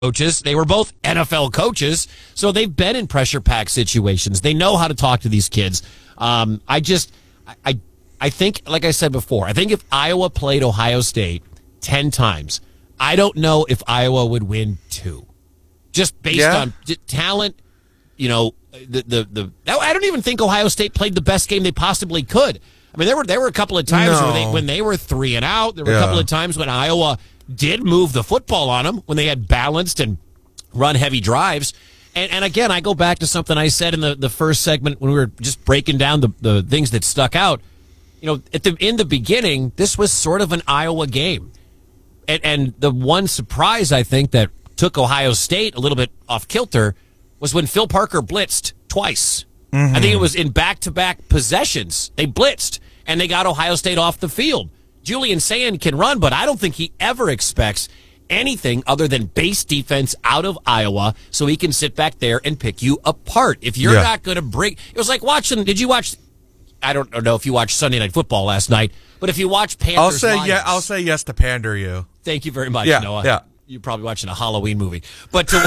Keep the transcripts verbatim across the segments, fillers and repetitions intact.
coaches. They were both N F L coaches, so they've been in pressure-packed situations. They know how to talk to these kids. Um, I just, I, I think, like I said before, I think if Iowa played Ohio State ten times, I don't know if Iowa would win two, just based Yeah. on t- talent. You know, the the the. I don't even think Ohio State played the best game they possibly could. I mean, there were there were a couple of times No. where they when they were three and out. There were Yeah. a couple of times when Iowa did move the football on them when they had balanced and run heavy drives. And, and again, I go back to something I said in the, the first segment when we were just breaking down the, the things that stuck out. You know, at the in the beginning, this was sort of an Iowa game. And, and the one surprise, I think, that took Ohio State a little bit off kilter was when Phil Parker blitzed twice. Mm-hmm. I think it was in back-to-back possessions. They blitzed, and they got Ohio State off the field. Julian Sand can run, but I don't think he ever expects anything other than base defense out of Iowa so he can sit back there and pick you apart. If you're Yeah. not going to break... It was like watching... Did you watch... I don't know if you watched Sunday Night Football last night, but if you watch Panthers... I'll say Lions, yeah. I'll say yes to pander you. Thank you very much, Yeah, Noah. yeah. You're probably watching a Halloween movie. But to,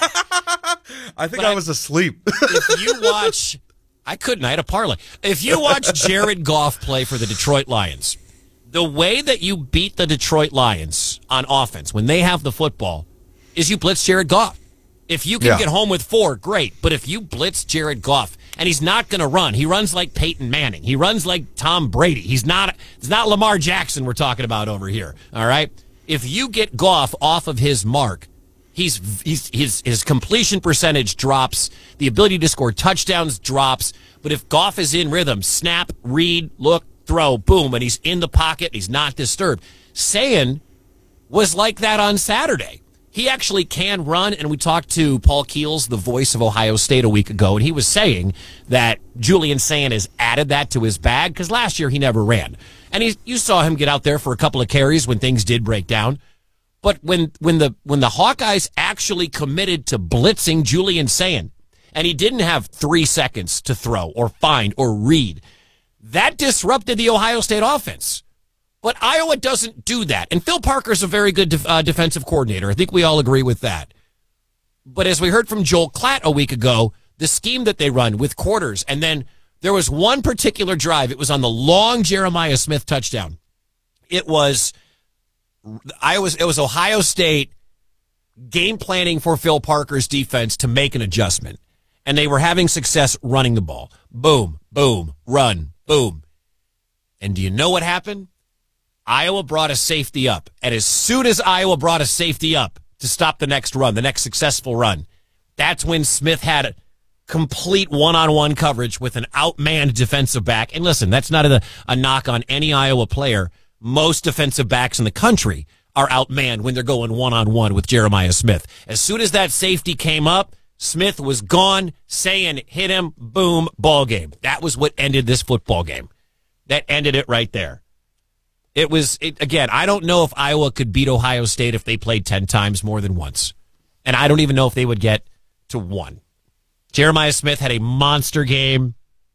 I think But I I- was asleep. if you watch... I couldn't. I had a parlay. If you watch Jared Goff play for the Detroit Lions... The way that you beat the Detroit Lions on offense when they have the football is you blitz Jared Goff. If you can Yeah. get home with four, great. But if you blitz Jared Goff, and he's not going to run, he runs like Peyton Manning. He runs like Tom Brady. He's not. It's not Lamar Jackson we're talking about over here. All right. If you get Goff off of his mark, he's he's his his completion percentage drops. The ability to score touchdowns drops. But if Goff is in rhythm, snap, read, look, throw, boom, and he's in the pocket, he's not disturbed. Sayin was like that on Saturday. He actually can run, and we talked to Paul Keels, the voice of Ohio State, a week ago, and he was saying that Julian Sayin has added that to his bag because last year he never ran. And he, you saw him get out there for a couple of carries when things did break down. But when when the when the Hawkeyes actually committed to blitzing Julian Sayin, and he didn't have three seconds to throw or find or read, that disrupted the Ohio State offense. But Iowa doesn't do that. And Phil Parker's a very good def- uh, defensive coordinator. I think we all agree with that. But as we heard from Joel Klatt a week ago, the scheme that they run with quarters, and then there was one particular drive. It was on the long Jeremiah Smith touchdown. It was Iowa, it was Ohio State game planning for Phil Parker's defense to make an adjustment. And they were having success running the ball. Boom, boom, run, boom. And do you know what happened? Iowa brought a safety up. And as soon as Iowa brought a safety up to stop the next run, the next successful run, that's when Smith had a complete one-on-one coverage with an outmanned defensive back. And listen, that's not a, a knock on any Iowa player. Most defensive backs in the country are outmanned when they're going one-on-one with Jeremiah Smith. As soon as that safety came up, Smith was gone, Sayin hit him, boom, ball game. That was what ended this football game. That ended it right there. It was, it, again, I don't know if Iowa could beat Ohio State if they played ten times more than once. And I don't even know if they would get to one. Jeremiah Smith had a monster game,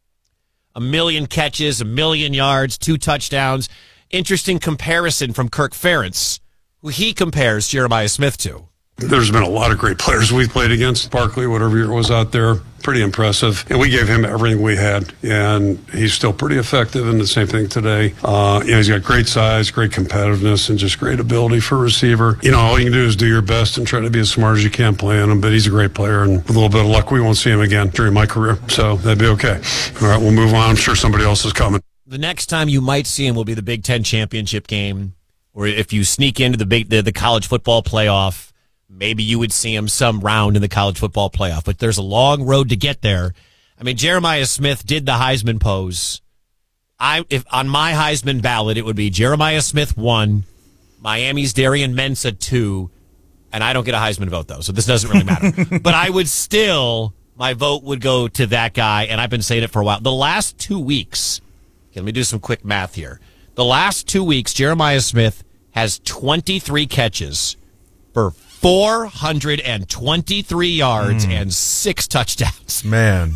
a million catches, a million yards, two touchdowns. Interesting comparison from Kirk Ferentz, who he compares Jeremiah Smith to. There's been a lot of great players we've played against. Barkley, whatever year was out there, pretty impressive. And we gave him everything we had, and he's still pretty effective. And the same thing today. Uh, you know, he's got great size, great competitiveness, and just great ability for a receiver. You know, all you can do is do your best and try to be as smart as you can playing him. But he's a great player, and with a little bit of luck, we won't see him again during my career. So that'd be okay. All right, we'll move on. I'm sure somebody else is coming. The next time you might see him will be the Big Ten championship game, or if you sneak into the big the, the college football playoff. Maybe you would see him some round in the college football playoff, but there's a long road to get there. I mean, Jeremiah Smith did the Heisman pose. I, if on my Heisman ballot, it would be Jeremiah Smith one, Miami's Darian Mensah two, and I don't get a Heisman vote, though, so this doesn't really matter. But I would still, my vote would go to that guy, and I've been saying it for a while. The last two weeks, okay, let me do some quick math here. The last two weeks, Jeremiah Smith has twenty-three catches for four hundred twenty-three yards mm. and six touchdowns. Man.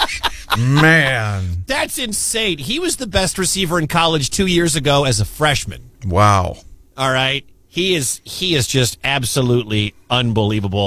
Man. That's insane. He was the best receiver in college two years ago as a freshman. Wow. All right. He is he is just absolutely unbelievable.